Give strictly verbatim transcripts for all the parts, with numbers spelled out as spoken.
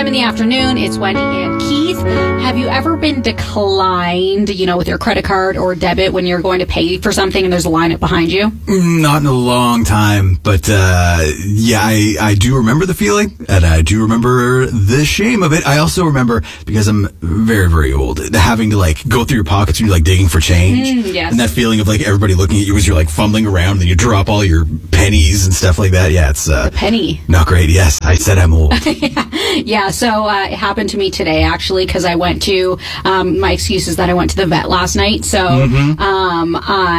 in the afternoon. It's Wendy and Keith. Have you ever been declined, you know, with your credit card or debit when you're going to pay for something and there's a line up behind you? Not in a long time, but uh, yeah, I, I do remember the feeling, and I do remember the shame of it. I also remember, because I'm very, very old, having to like go through your pockets and you're like digging for change. Mm, yes. And that feeling of like everybody looking at you as you're like fumbling around and then you drop all your pennies and stuff like that. Yeah, it's uh, the penny. Not great. Yes, I said I'm old. Yeah, so uh, it happened to me today, actually, because I went to, um, my excuse is that I went to the vet last night, so mm-hmm. um,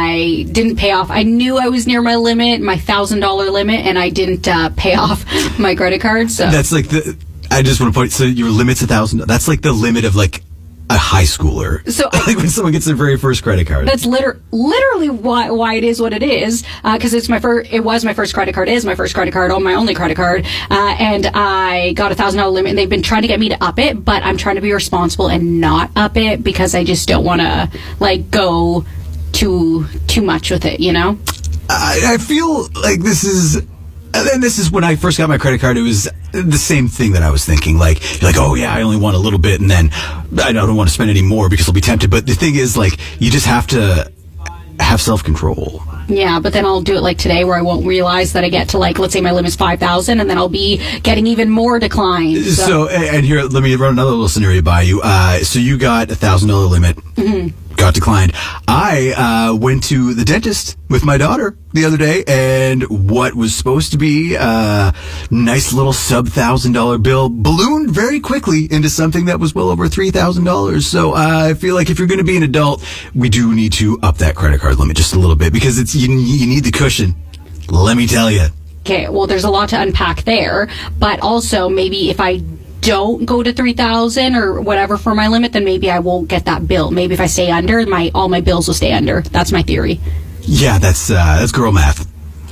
I didn't pay off. I knew I was near my limit, my one thousand dollars limit, and I didn't uh, pay off my credit card. So that's like the, I just want to point, so your limit's one thousand dollars. That's like the limit of like a high schooler. So like when someone gets their very first credit card. That's liter- literally why why it is what it is. Because uh, it's my first. It was my first credit card. Is my first credit card. Oh, my only credit card. Uh, and I got a thousand dollar limit. And they've been trying to get me to up it, but I'm trying to be responsible and not up it because I just don't want to like go too too much with it. You know. I, I feel like this is. And then this is when I first got my credit card, it was the same thing that I was thinking. Like, you're like, oh yeah, I only want a little bit, and then I don't want to spend any more because I'll be tempted. But the thing is, like, you just have to have self-control. Yeah, but then I'll do it like today where I won't realize that I get to, like, let's say my limit's five thousand, and then I'll be getting even more declines. So, so and here, let me run another little scenario by you. Uh, so you got a one thousand dollars limit. Mm-hmm. Got declined. I uh, went to the dentist with my daughter the other day, and what was supposed to be a nice little sub one thousand dollars bill ballooned very quickly into something that was well over three thousand dollars. So uh, I feel like if you're going to be an adult, we do need to up that credit card limit just a little bit because it's you, you need the cushion. Let me tell you. Okay, well, there's a lot to unpack there, but also maybe if I don't go to three thousand or whatever for my limit, then maybe I won't get that bill. Maybe if I stay under, my all my bills will stay under. That's my theory. Yeah, that's uh, that's girl math.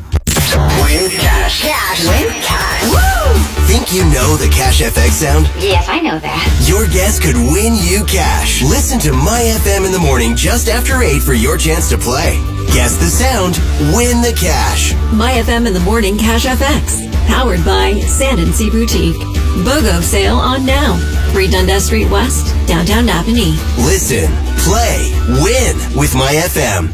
Win cash. Cash. Win cash. Woo! Think you know the Cash F X sound? Yes, I know that. Your guess could win you cash. Listen to My F M in the morning just after eight for your chance to play. Guess the sound, win the cash. My F M in the morning Cash F X. Powered by Sand and Sea Boutique. BOGO sale on now. three Dundas Street West, downtown Napanee. Listen, play, win with My F M.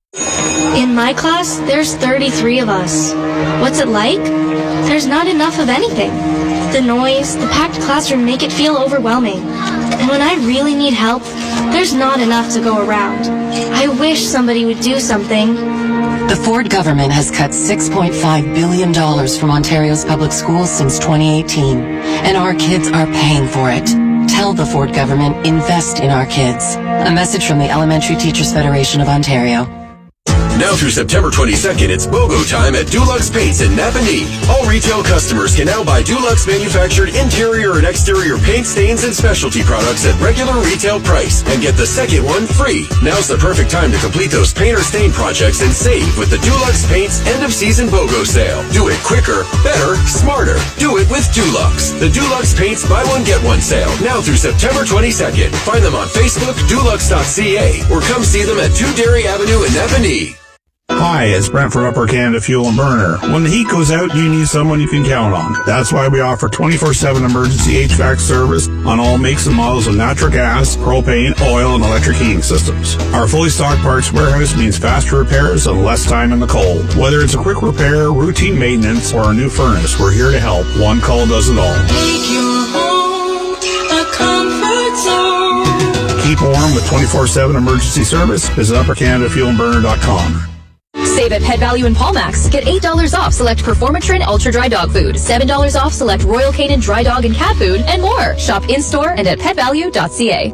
In my class, there's thirty-three of us. What's it like? There's not enough of anything. The noise, the packed classroom make it feel overwhelming. And when I really need help, there's not enough to go around. I wish somebody would do something. The Ford government has cut six point five billion dollars from Ontario's public schools since twenty eighteen, and our kids are paying for it. Tell the Ford government, invest in our kids. A message from the Elementary Teachers Federation of Ontario. Now through September twenty-second, it's BOGO time at Dulux Paints in Napanee. All retail customers can now buy Dulux manufactured interior and exterior paint, stains, and specialty products at regular retail price and get the second one free. Now's the perfect time to complete those paint or stain projects and save with the Dulux Paints end-of-season BOGO sale. Do it quicker, better, smarter. Do it with Dulux. The Dulux Paints buy one, get one sale. Now through September twenty-second. Find them on Facebook, dulux dot c a, or come see them at two Derry Avenue in Napanee. Hi, it's Brent from Upper Canada Fuel and Burner. When the heat goes out, you need someone you can count on. That's why we offer twenty-four seven emergency H V A C service on all makes and models of natural gas, propane, oil, and electric heating systems. Our fully stocked parts warehouse means faster repairs and less time in the cold. Whether it's a quick repair, routine maintenance, or a new furnace, we're here to help. One call does it all. Make your home a comfort zone. Keep warm with twenty-four seven emergency service. Visit upper canada fuel and burner dot com. Save at Pet Value in Palmax. Get eight dollars off select Performatrin Ultra Dry Dog Food, seven dollars off select Royal Canin Dry Dog and Cat Food, and more. Shop in-store and at pet value dot c a.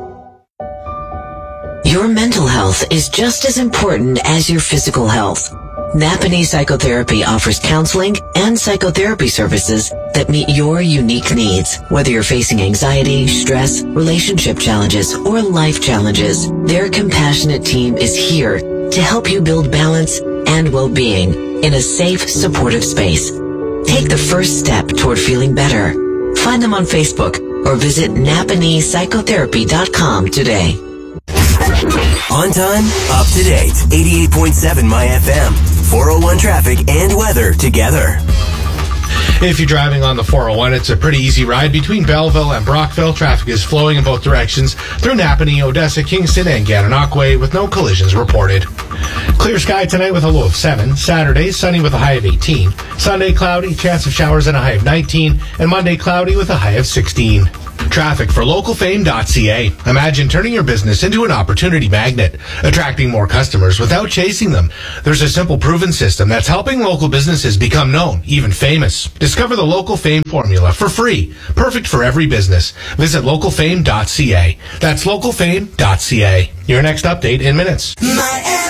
Your mental health is just as important as your physical health. Napanee Psychotherapy offers counseling and psychotherapy services that meet your unique needs. Whether you're facing anxiety, stress, relationship challenges, or life challenges, their compassionate team is here to help you build balance and well-being in a safe, supportive space. Take the first step toward feeling better. Find them on Facebook or visit napanee psychotherapy dot com today. On time, up to date. eighty-eight point seven My F M. four oh one traffic and weather together. If you're driving on the four oh one, it's a pretty easy ride between Belleville and Brockville. Traffic is flowing in both directions through Napanee, Odessa, Kingston, and Gananoque with no collisions reported. Clear sky tonight with a low of seven. Saturday, sunny with a high of eighteen. Sunday, cloudy, chance of showers and a high of nineteen. And Monday, cloudy with a high of sixteen. Traffic for local fame dot c a. Imagine turning your business into an opportunity magnet, attracting more customers without chasing them. There's a simple proven system that's helping local businesses become known, even famous. Discover the Local Fame formula for free, perfect for every business. Visit local fame dot c a. That's local fame dot c a. Your next update in minutes. My